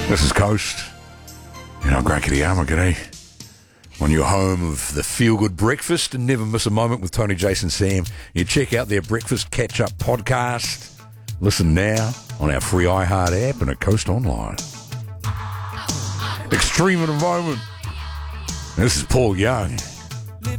This is Coast. Grankity g'day. On your home of the feel-good breakfast and never miss a moment with Tony, Jason, Sam. You check out their Breakfast Catch-Up podcast. Listen now on our free iHeart app and at Coast Online. Extreme in a moment. This is Paul Young.